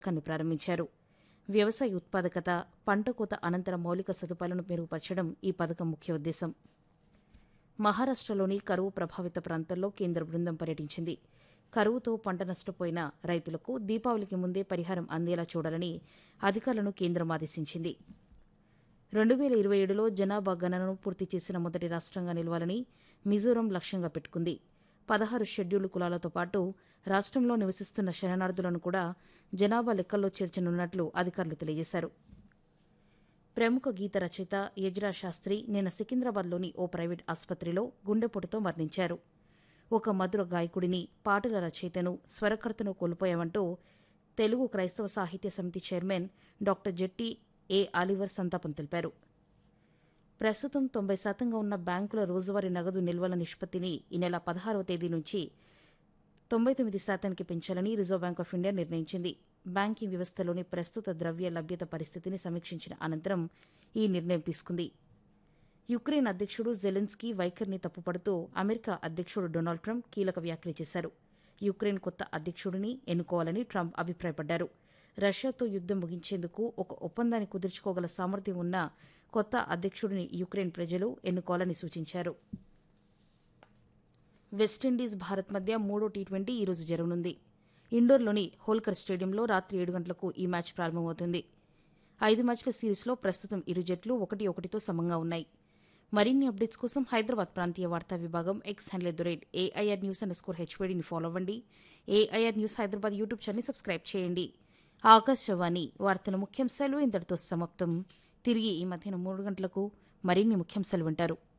పథకాన్ని ప్రారంభించారు. వ్యవసాయ ఉత్పాదకత, పంట కోత అనంతర మౌలిక సదుపాయాలను మెరుగుపరచడం ఈ పథకం ముఖ్య ఉద్దేశం. మహారాష్టలోని కరువు ప్రభావిత ప్రాంతాల్లో కేంద్ర బృందం పర్యటించింది. కరువుతో పంట నష్టపోయిన రైతులకు దీపావళికి ముందే పరిహారం అందేలా చూడాలని అధికారులను కేంద్రం ఆదేశించింది. 2027లో జనాభా గణనను పూర్తి చేసిన మొదటి రాష్ట్రంగా నిలవాలని మిజోరం లక్ష్యంగా పెట్టుకుంది. 16 షెడ్యూల్డ్ కులాలతో పాటు రాష్ట్రంలో నివసిస్తున్న శరణార్థులను కూడా జనాభా లెక్కల్లో చేర్చనున్నట్లు అధికారులు తెలియజేశారు. ప్రముఖ గీత రచయిత యజ్రా శాస్త్రి నిన్న సికింద్రాబాద్లోని ఓ ప్రైవేట్ ఆసుపత్రిలో గుండెపోటుతో మరణించారు. ఒక మధుర గాయకుడిని, పాటల రచయితను, స్వరకర్తను కోల్పోయామంటూ తెలుగు క్రైస్తవ సాహిత్య సమితి చైర్మన్ డాక్టర్ జెట్టి ఏ. ఆలివర్ సంతాపం తెలిపారు. ప్రస్తుతం 90% ఉన్న బ్యాంకుల రోజువారీ నగదు నిల్వల నిష్పత్తిని ఈ నెల 16వ తేదీ నుంచి 99% పెంచాలని రిజర్వ్ బ్యాంక్ ఆఫ్ ఇండియా నిర్ణయించింది. బ్యాంకింగ్ వ్యవస్థలోని ప్రస్తుత ద్రవ్య లభ్యత పరిస్థితిని సమీక్షించిన అనంతరం ఈ నిర్ణయం తీసుకుంది. యుక్రెయిన్ అధ్యక్షుడు జెలెన్స్కీ వైఖరిని తప్పుపడుతూ అమెరికా అధ్యక్షుడు డొనాల్డ్ ట్రంప్ కీలక వ్యాఖ్యలు చేశారు. యుక్రెయిన్ కొత్త అధ్యక్షుడిని ఎన్నుకోవాలని ట్రంప్ అభిప్రాయపడ్డారు. రష్యాతో యుద్దం ముగించేందుకు ఒక ఒప్పందాన్ని కుదుర్చుకోగల సామర్థ్యం ఉన్న కొత్త అధ్యక్షుడిని యుక్రెయిన్ ప్రజలు ఎన్నుకోవాలని సూచించారు. వెస్టిండీస్ భారత్ మధ్య 3వ టీ20 ఈరోజు జరగనుంది. ఇండోర్లోని హోల్కర్ స్టేడియంలో రాత్రి 7 గంటలకు ఈ మ్యాచ్ ప్రారంభమవుతుంది. 5 మ్యాచ్ల సిరీస్లో ప్రస్తుతం ఇరు జట్లు 1-1తో సమంగా ఉన్నాయి. మరిన్ని అప్డేట్స్ కోసం హైదరాబాద్ ప్రాంతీయ వార్తా విభాగం ఎక్స్ హ్యాండిల్ @AIRnews_HPDని ఫాలో అవ్వండి. AIR news Hyderabad YouTube channel subscribe చేయండి. ఆకాశవాణి వార్తల ముఖ్యాంశాలు ఇంతటితో సమాప్తం. తిరిగి ఈ మధ్యాహ్నం 3 గంటలకు మరిన్ని ముఖ్యాంశాలు వింటారు.